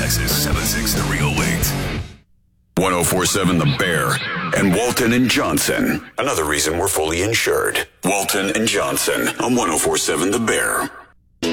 Texas 76308. 1047 The Bear and Walton and Johnson. Another reason we're fully insured. Walton and Johnson on 1047 The Bear.